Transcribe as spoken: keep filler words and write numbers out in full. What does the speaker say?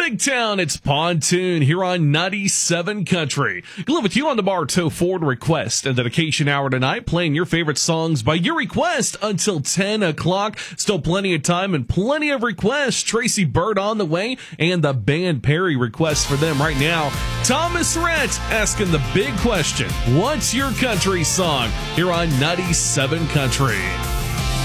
Big Town, it's Pontoon here on ninety-seven Country. Glenn with you on the Bartow Ford Request and Dedication Hour tonight, playing your favorite songs by your request until ten o'clock. Still plenty of time and plenty of requests. Tracy Bird on the way and the band Perry requests for them right now. Thomas Rhett asking the big question, what's your country song here on ninety-seven Country?